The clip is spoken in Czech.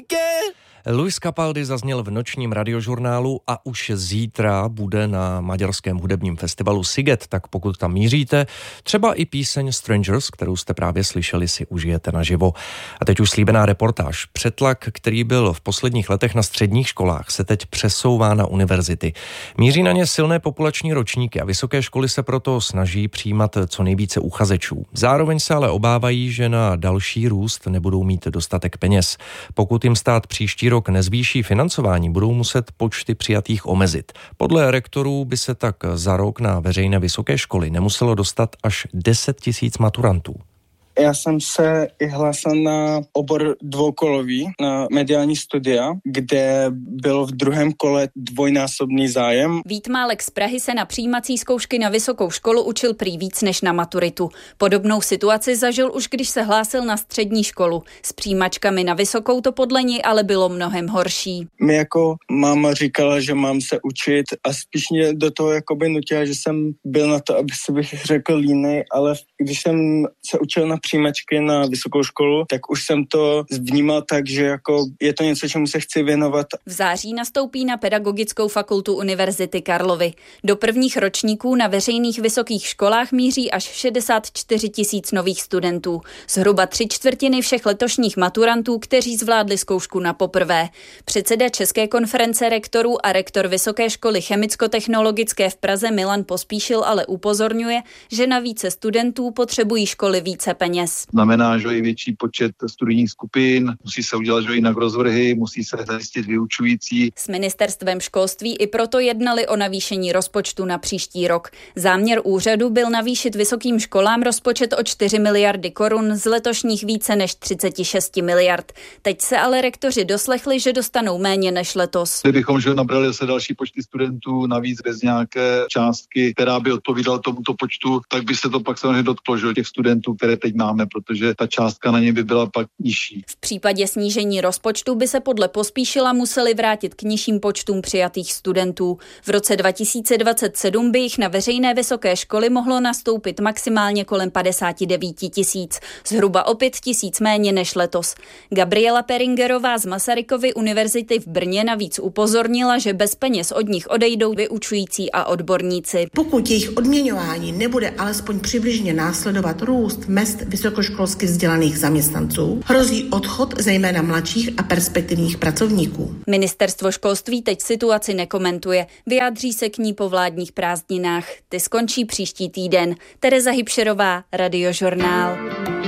Luis Capaldi zazněl v nočním radiožurnálu a už zítra bude na maďarském hudebním festivalu Sziget, tak pokud tam míříte, třeba i píseň Strangers, kterou jste právě slyšeli, si užijete naživo. A teď už slíbená reportáž. Přetlak, který byl v posledních letech na středních školách, se teď přesouvá na univerzity. Míří na ně silné populační ročníky a vysoké školy se proto snaží přijímat co nejvíce uchazečů. Zároveň se ale obávají, že na další růst nebudou mít dostatek peněz. Pokud jim stát příští rok nezvýší financování, budou muset počty přijatých omezit. Podle rektorů by se tak za rok na veřejné vysoké školy nemuselo dostat až 10 000 maturantů. Já jsem se i hlásil na obor dvoukolový, na mediální studia, kde byl v druhém kole dvojnásobný zájem. Vít Málek z Prahy se na přijímací zkoušky na vysokou školu učil prý víc než na maturitu. Podobnou situaci zažil už, když se hlásil na střední školu. S přijímačkami na vysokou to podle něj ale bylo mnohem horší. Mi jako máma říkala, že mám se učit a spíš mě do toho jakoby nutila, že jsem byl na to, aby se bych řekl línej, ale když jsem se učil na přijímačky na vysokou školu, tak už jsem to vnímal tak, že jako je to něco, čemu se chci věnovat. V září nastoupí na Pedagogickou fakultu Univerzity Karlovy. Do prvních ročníků na veřejných vysokých školách míří až 64 000 nových studentů. Zhruba 3/4 všech letošních maturantů, kteří zvládli zkoušku na poprvé. Předseda České konference rektorů a rektor Vysoké školy chemicko-technologické v Praze Milan Pospíšil ale upozorňuje, že na více studentů potřebují školy více peněz. Znamená, že i větší počet studijních skupin, musí se udělat že jinak rozvrhy, musí se zajistit vyučující. S ministerstvem školství i proto jednali o navýšení rozpočtu na příští rok. Záměr úřadu byl navýšit vysokým školám rozpočet o 4 miliardy korun z letošních více než 36 miliard. Teď se ale rektoři doslechli, že dostanou méně než letos. Kdybychom nabrali se další počty studentů navíc bez nějaké částky, která by odpovídala tomuto počtu, tak by se to pak samozřejmě dotklo, že těch studentů, které teď máme, protože ta částka na ně by byla pak nižší. V případě snížení rozpočtu by se podle Pospíšila museli vrátit k nižším počtům přijatých studentů. V roce 2027 by jich na veřejné vysoké školy mohlo nastoupit maximálně kolem 59 000, zhruba o 5 000 méně než letos. Gabriela Peringerová z Masarykovy univerzity v Brně navíc upozornila, že bez peněz od nich odejdou vyučující a odborníci. Pokud jejich odměňování nebude alespoň přibližně následovat růst mezd vysokoškolsky vzdělaných zaměstnanců, hrozí odchod zejména mladších a perspektivních pracovníků. Ministerstvo školství teď situaci nekomentuje. Vyjádří se k ní po vládních prázdninách. Ty skončí příští týden. Tereza Hybšerová, Radiožurnál.